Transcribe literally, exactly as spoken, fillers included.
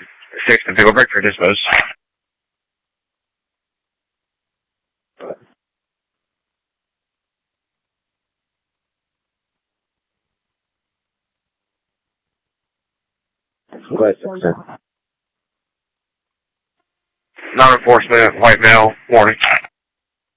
Six to pickle break for dispose. Non-enforcement, white male, warning.